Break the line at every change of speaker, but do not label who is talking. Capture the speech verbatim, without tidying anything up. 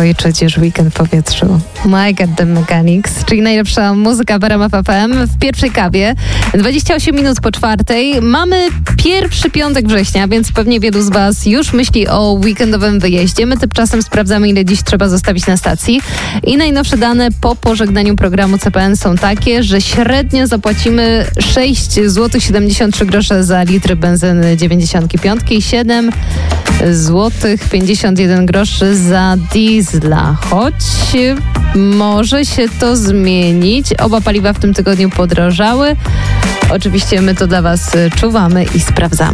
Oj, przecież weekend w powietrzu. My God, The Mechanics, czyli najlepsza muzyka w R M F F M w pierwszej kawie. dwadzieścia osiem minut po czwartej. Mamy pierwszy piątek września, więc pewnie wielu z Was już myśli o weekendowym wyjeździe. My tymczasem sprawdzamy, ile dziś trzeba zostawić na stacji. I najnowsze dane po pożegnaniu programu C P N są takie, że średnio zapłacimy sześć złotych siedemdziesiąt trzy grosze za litr benzyny dziewięćdziesiąt pięć i siedem złotych pięćdziesiąt jeden groszy za diesla. Choć może się to zmienić. Oba paliwa w tym tygodniu podrożały. Oczywiście my to dla Was czuwamy i sprawdzamy.